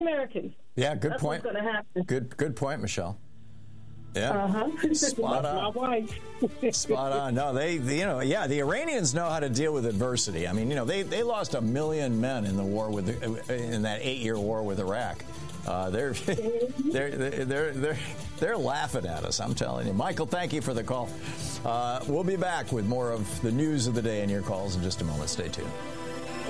Americans. Yeah, good That's point. What's going to happen. Good point, Michelle. Yeah, spot on. My wife. Spot on. No, the Iranians know how to deal with adversity. I mean, they lost 1 million men in the war in that 8-year war with Iraq. They're laughing at us. I'm telling you, Michael. Thank you for the call. We'll be back with more of the news of the day and your calls in just a moment. Stay tuned.